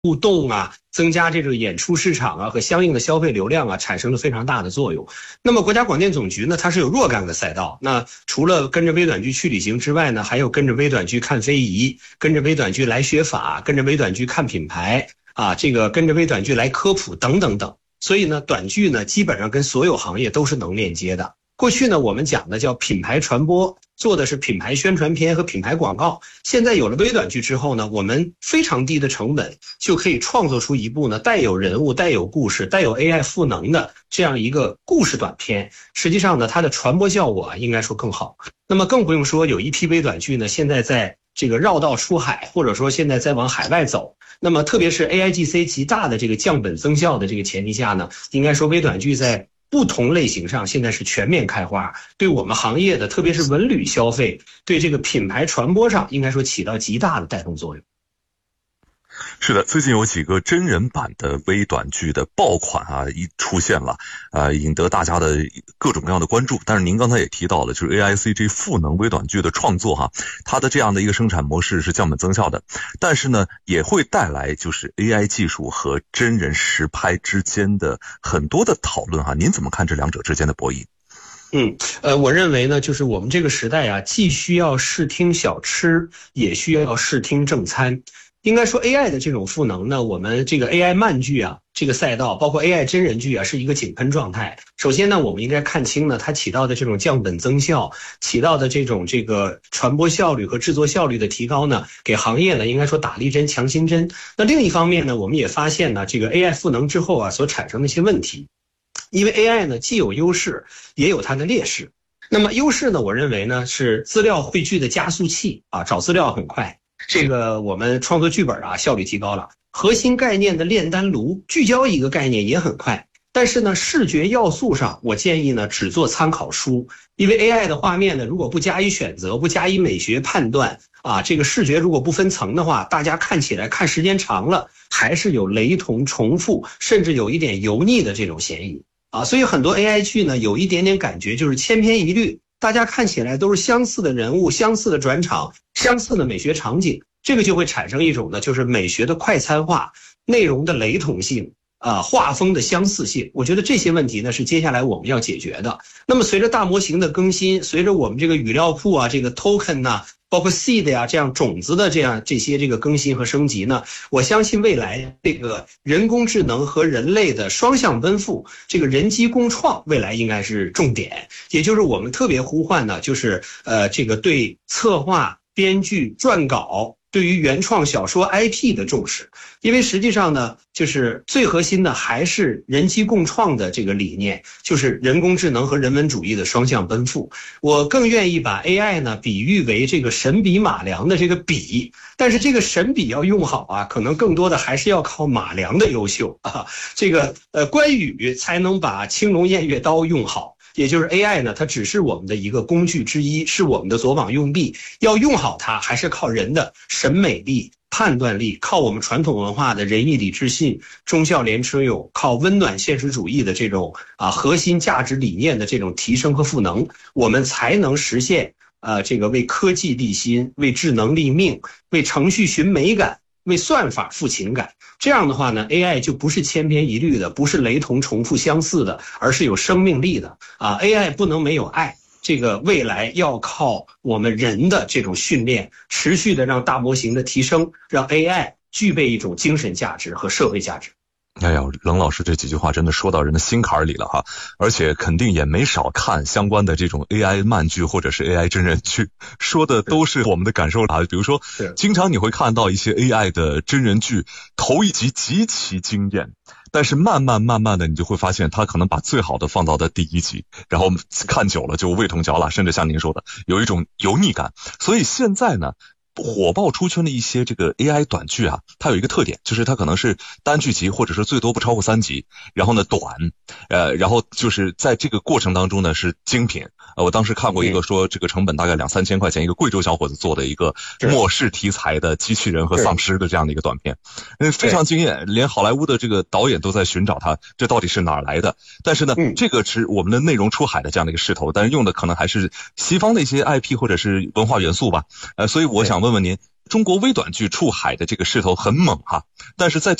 互动啊，增加这个演出市场啊和相应的消费流量啊，产生了非常大的作用。那么国家广电总局呢，它是有若干个赛道，那除了跟着微短剧去旅行之外呢，还有跟着微短剧看非遗，跟着微短剧来学法，跟着微短剧看品牌啊，这个跟着微短剧来科普等等等。所以呢，短剧呢基本上跟所有行业都是能链接的。过去呢，我们讲的叫品牌传播，做的是品牌宣传片和品牌广告。现在有了微短剧之后呢，我们非常低的成本就可以创作出一部呢带有人物、带有故事、带有 AI 赋能的这样一个故事短片。实际上呢，它的传播效果应该说更好。那么更不用说有一批微短剧呢，现在在这个绕道出海，或者说现在在往海外走。那么特别是 AIGC 极大的这个降本增效的这个前提下呢，应该说微短剧在不同类型上现在是全面开花，对我们行业的特别是文旅消费，对这个品牌传播上应该说起到极大的带动作用。 是的，最近有几个真人版的微短剧的爆款啊，一出现了，引得大家的各种各样的关注。但是您刚才也提到了，就是 AICG 赋能微短剧的创作哈，它的这样的一个生产模式是降本增效的，但是呢，也会带来就是 AI 技术和真人实拍之间的很多的讨论哈。您怎么看这两者之间的博弈？ 我认为呢，就是我们这个时代啊，既需要视听小吃，也需要视听正餐。应该说 AI 的这种赋能呢，我们这个 AI 漫剧啊，这个赛道包括 AI 真人剧啊，是一个井喷状态。首先呢，我们应该看清呢，它起到的这种降本增效，起到的这个传播效率和制作效率的提高呢，给行业呢应该说打了一针强心针。那另一方面呢，我们也发现呢，这个 AI 赋能之后啊，所产生的一些问题。因为 AI 呢既有优势，也有它的劣势。那么优势呢，我认为呢是资料汇聚的加速器啊，找资料很快。这个我们创作剧本啊效率提高了，核心概念的炼丹炉聚焦一个概念也很快。但是呢，视觉要素上，我建议呢只做参考书，因为 AI 的画面呢，如果不加以选择，不加以美学判断啊，这个视觉如果不分层的话，大家看起来看时间长了，还是有雷同重复，甚至有一点油腻的这种嫌疑啊。所以很多 AI 剧呢，有一点点感觉就是千篇一律。大家看起来都是相似的人物、相似的转场、相似的美学场景，这个就会产生一种呢，就是美学的快餐化、内容的雷同性画风的相似性。我觉得这些问题呢是接下来我们要解决的。那么随着大模型的更新，随着我们这个语料库啊、这个 token 啊，包括 seed 呀这样种子的这些这个更新和升级呢，我相信未来这个人工智能和人类的双向奔赴，这个人机共创未来应该是重点。也就是我们特别呼唤呢，就是这个对策划、编剧、撰稿对于原创小说 IP 的重视。因为实际上呢，就是最核心的还是人机共创的这个理念，就是人工智能和人文主义的双向奔赴。我更愿意把 AI 呢比喻为这个神笔马良的这个笔，但是这个神笔要用好啊，可能更多的还是要靠马良的优秀啊。这个关羽才能把青龙偃月刀用好。也就是 AI 呢，它只是我们的一个工具之一，是我们的左膀右臂，要用好它还是靠人的审美力、判断力，靠我们传统文化的仁义礼智信、忠孝廉耻勇，靠温暖现实主义的这种核心价值理念的这种提升和赋能，我们才能实现这个为科技立心、为智能立命、为程序寻美感、为算法赋情感。这样的话呢 ，AI 就不是千篇一律的，不是雷同重复相似的，而是有生命力的AI 不能没有爱。这个未来要靠我们人的这种训练，持续的让大模型的提升，让 AI 具备一种精神价值和社会价值。 哎呀，冷老师这几句话真的说到人的心坎里了哈，而且肯定也没少看相关的这种 AI 漫剧或者是 AI 真人剧，说的都是我们的感受啊。比如说，经常你会看到一些 AI 的真人剧，头一集极其惊艳，但是慢慢的你就会发现他可能把最好的放到的第一集，然后看久了就味同嚼蜡，甚至像您说的有一种油腻感。所以现在呢，火爆出圈的一些这个 AI 短剧啊，它有一个特点，就是它可能是单剧集，或者是最多不超过3集，然后呢短，然后就是在这个过程当中呢是精品。我当时看过一个说这个成本大概2-3千块钱，一个贵州小伙子做的一个末世题材的机器人和丧尸的这样的一个短片，非常惊艳，连好莱坞的这个导演都在寻找它，这到底是哪儿来的？但是呢，这个是我们的内容出海的这样的一个势头，但是用的可能还是西方的一些 IP 或者是文化元素吧。所以我想问问您， 中国微短剧出海的这个势头很猛哈，但是在